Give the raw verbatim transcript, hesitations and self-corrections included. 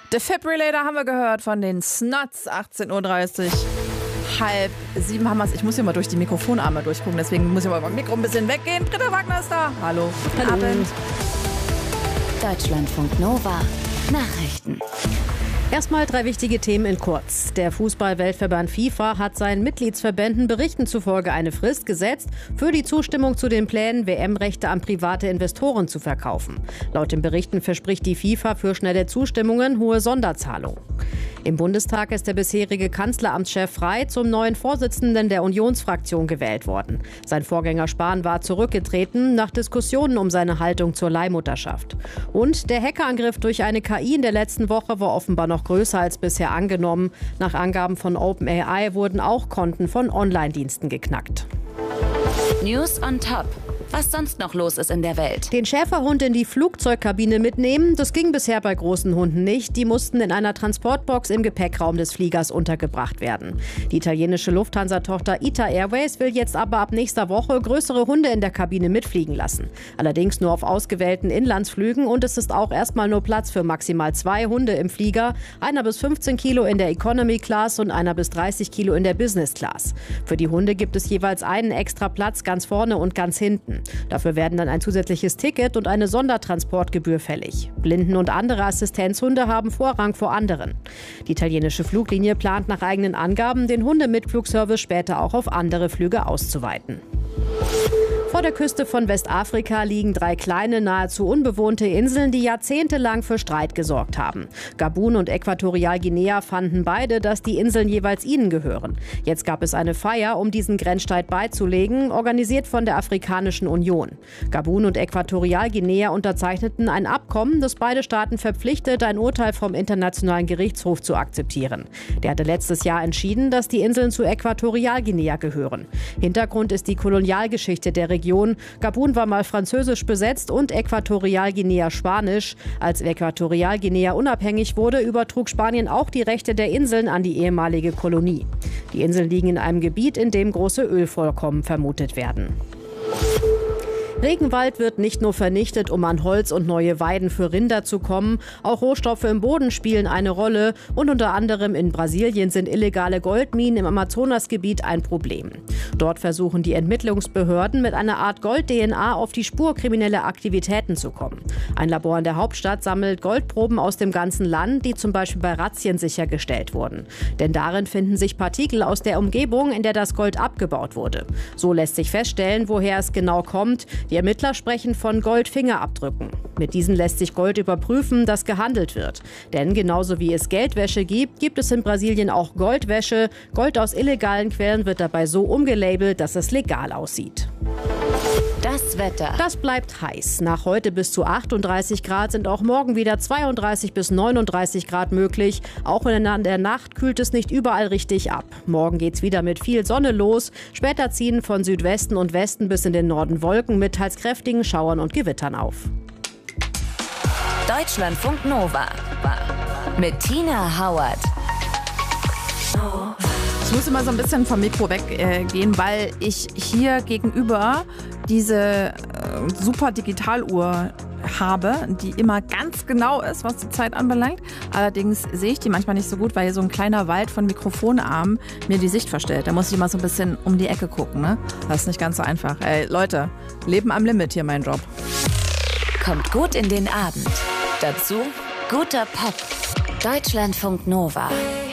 Defibrillator haben wir gehört von den Snuts, achtzehn Uhr dreißig. Halb sieben haben wir es. Ich muss hier mal durch die Mikrofonarme durchgucken, deswegen muss ich mal beim Mikro ein bisschen weggehen. Britta Wagner ist da. Hallo. Guten Hallo. Abend. Deutschlandfunk Nova. Nachrichten. Erstmal drei wichtige Themen in kurz. Der Fußball-Weltverband FIFA hat seinen Mitgliedsverbänden Berichten zufolge eine Frist gesetzt für die Zustimmung zu den Plänen, W M-Rechte an private Investoren zu verkaufen. Laut den Berichten verspricht die FIFA für schnelle Zustimmungen hohe Sonderzahlungen. Im Bundestag ist der bisherige Kanzleramtschef Frey zum neuen Vorsitzenden der Unionsfraktion gewählt worden. Sein Vorgänger Spahn war zurückgetreten nach Diskussionen um seine Haltung zur Leihmutterschaft. Und der Hackerangriff durch eine K I in der letzten Woche war offenbar noch größer als bisher angenommen. Nach Angaben von OpenAI wurden auch Konten von Online-Diensten geknackt. News on Top. Was sonst noch los ist in der Welt. Den Schäferhund in die Flugzeugkabine mitnehmen, das ging bisher bei großen Hunden nicht. Die mussten in einer Transportbox im Gepäckraum des Fliegers untergebracht werden. Die italienische Lufthansa-Tochter I T A Airways will jetzt aber ab nächster Woche größere Hunde in der Kabine mitfliegen lassen. Allerdings nur auf ausgewählten Inlandsflügen und es ist auch erstmal nur Platz für maximal zwei Hunde im Flieger. Einer bis fünfzehn Kilo in der Economy Class und einer bis dreißig Kilo in der Business Class. Für die Hunde gibt es jeweils einen extra Platz ganz vorne und ganz hinten. Dafür werden dann ein zusätzliches Ticket und eine Sondertransportgebühr fällig. Blinden und andere Assistenzhunde haben Vorrang vor anderen. Die italienische Fluglinie plant nach eigenen Angaben, den Hundemitflugservice später auch auf andere Flüge auszuweiten. Vor der Küste von Westafrika liegen drei kleine, nahezu unbewohnte Inseln, die jahrzehntelang für Streit gesorgt haben. Gabun und Äquatorialguinea fanden beide, dass die Inseln jeweils ihnen gehören. Jetzt gab es eine Feier, um diesen Grenzstreit beizulegen, organisiert von der Afrikanischen Union. Gabun und Äquatorialguinea unterzeichneten ein Abkommen, das beide Staaten verpflichtet, ein Urteil vom Internationalen Gerichtshof zu akzeptieren. Der hatte letztes Jahr entschieden, dass die Inseln zu Äquatorialguinea gehören. Hintergrund ist die Kolonialgeschichte der Region. Gabun war mal französisch besetzt und Äquatorialguinea Spanisch. Als Äquatorialguinea unabhängig wurde, übertrug Spanien auch die Rechte der Inseln an die ehemalige Kolonie. Die Inseln liegen in einem Gebiet, in dem große Ölvorkommen vermutet werden. Regenwald wird nicht nur vernichtet, um an Holz und neue Weiden für Rinder zu kommen. Auch Rohstoffe im Boden spielen eine Rolle. Und unter anderem in Brasilien sind illegale Goldminen im Amazonasgebiet ein Problem. Dort versuchen die Ermittlungsbehörden mit einer Art Gold-D N A auf die Spur krimineller Aktivitäten zu kommen. Ein Labor in der Hauptstadt sammelt Goldproben aus dem ganzen Land, die zum Beispiel bei Razzien sichergestellt wurden. Denn darin finden sich Partikel aus der Umgebung, in der das Gold abgebaut wurde. So lässt sich feststellen, woher es genau kommt. Die Ermittler sprechen von Goldfingerabdrücken. Mit diesen lässt sich Gold überprüfen, das gehandelt wird. Denn genauso wie es Geldwäsche gibt, gibt es in Brasilien auch Goldwäsche. Gold aus illegalen Quellen wird dabei so umgelabelt, dass es legal aussieht. Das Wetter. Das bleibt heiß. Nach heute bis zu achtunddreißig Grad sind auch morgen wieder zweiunddreißig bis neununddreißig Grad möglich. Auch in der Nacht kühlt es nicht überall richtig ab. Morgen geht's wieder mit viel Sonne los. Später ziehen von Südwesten und Westen bis in den Norden Wolken mit teils kräftigen Schauern und Gewittern auf. Deutschlandfunk Nova. Mit Tina Hauert. Ich muss immer so ein bisschen vom Mikro weggehen, äh, weil ich hier gegenüber diese äh, super Digitaluhr habe, die immer ganz genau ist, was die Zeit anbelangt. Allerdings sehe ich die manchmal nicht so gut, weil hier so ein kleiner Wald von Mikrofonarmen mir die Sicht verstellt. Da muss ich immer so ein bisschen um die Ecke gucken, ne? Das ist nicht ganz so einfach. Ey, Leute, Leben am Limit hier, mein Job. Kommt gut in den Abend. Dazu guter Pop. Deutschlandfunk Nova.